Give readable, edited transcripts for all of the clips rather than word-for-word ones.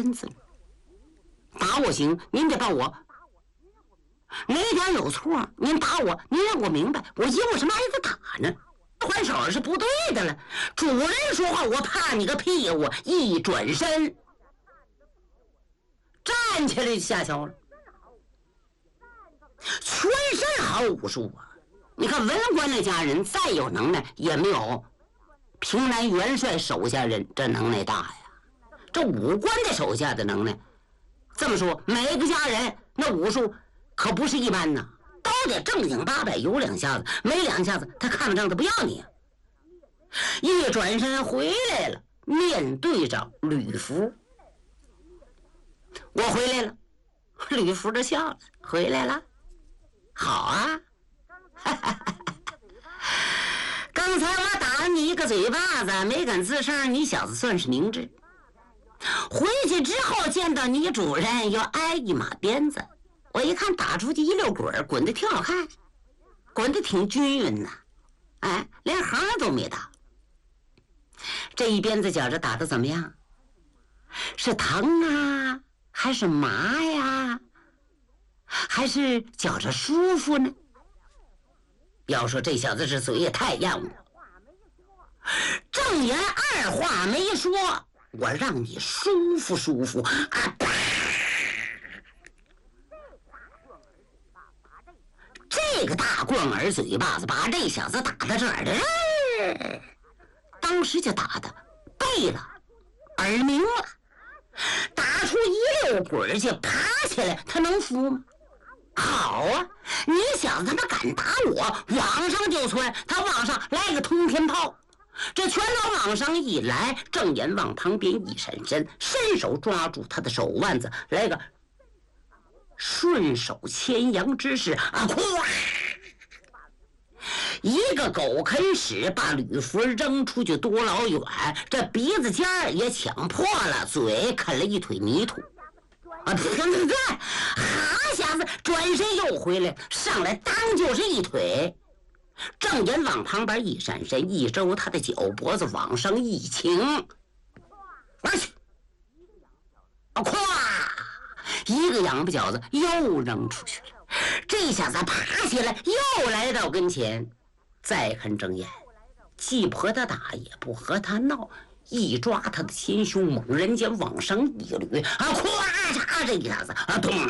孙子。打我行，您得把我哪点有错，您打我，您让我明白，我因为什么挨着打呢？还手是不对的了。主人说话，我怕你个屁！我一转身，站起来就下桥了，全身好武术啊！你看文官那家人再有能耐，也没有平南元帅手下人这能耐大呀。这武官的手下的能耐，这么说，每个家人那武术可不是一般呐，都得正经八百，有两下子，没两下子他看不上，他不要你。一转身回来了，面对着吕福，我回来了。吕福就笑了，回来了，好啊。刚才我打了你一个嘴巴子，没敢吱声，你小子算是明智。回去之后见到你主人要挨一马鞭子，我一看打出去一溜滚，滚得挺好看，滚得挺均匀呐，哎，连横都没打。这一鞭子觉着打得怎么样？是疼啊，还是麻呀，还是觉着舒服呢？要说这小子这嘴也太硬了，正言二话没说，我让你舒服舒服啊！这个大棍儿嘴巴子把这小子打到这儿的，当时就打的背了，耳鸣了，打出一溜滚去，爬起来，他能服吗？好啊，你小子他妈敢打我，往上就窜，他往上来个通天炮，这拳头往上一来，郑岩往旁边一闪身，伸手抓住他的手腕子，来个顺手牵羊之势啊！咵，一个狗啃屎把吕福扔出去多老远，这鼻子尖儿也抢破了，嘴啃了一腿泥土啊！哈下子转身又回来，上来当就是一腿。郑岩往旁边一闪身，一周他的脚脖子往上一擎，玩去！咵，一个仰巴脚子又扔出去了。这下子爬起来，又来到跟前。再看郑岩，既不和他打，也不和他闹，一抓他的前胸，猛然间往上一捋啊！咵嚓，这一下子啊，咚，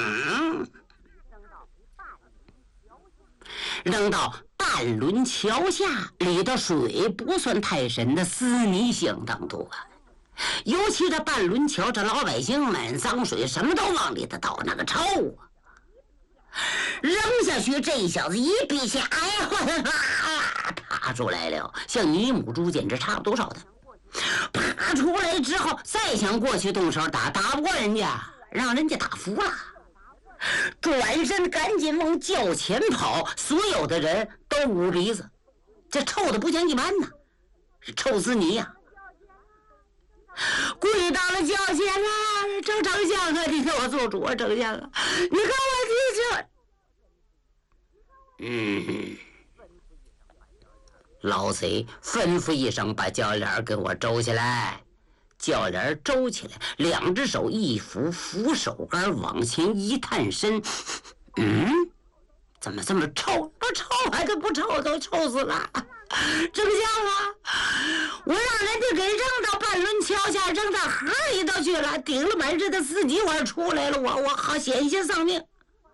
扔到半轮桥下，里头水不算太深的死泥相当多。尤其这半轮桥，这老百姓们脏水什么都往里头倒，那个臭啊！扔下去，这小子一闭气，哎呀，爬出来了，像泥母猪，简直差不多少的。爬出来之后，再想过去动手打，打不过人家，让人家打服了。转身赶紧往轿前跑，所有的人都捂鼻子，这臭的不像一般呐，是臭死你呀！跪到了轿前啊，郑丞相啊，你给我做主啊，丞相啊，你看我提起。老贼吩咐一声，把轿帘给我周起来。轿帘周起来，两只手一扶扶手杆，往前一探身。怎么这么臭？不臭还是不臭？都臭死了！丞相啊，我让人家给扔到半轮桥下，扔到河里头去了，顶了满身的四级我出来了，我好险些丧命。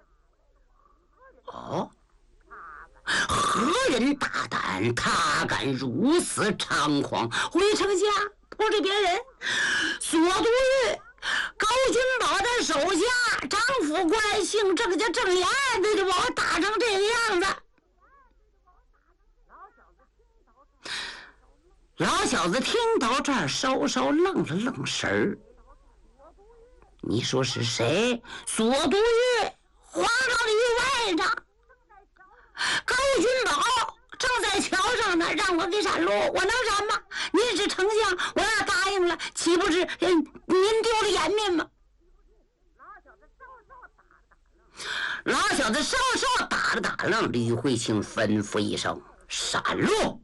哦，何人大胆，他敢如此猖狂？回丞相，不是别人，索都尉高君宝的手下张府官，姓郑，叫郑岩，他就把我打成这个样子。老小子听到这儿，稍稍愣了愣神儿。你说是谁？索都尉皇上的一外甥高君宝正在桥上呢，让我给闪路，我能闪吗？您是丞相，我要答应了，岂不是您丢了颜面吗？老小子稍稍打了打愣，吕慧卿吩咐一声：“闪路！”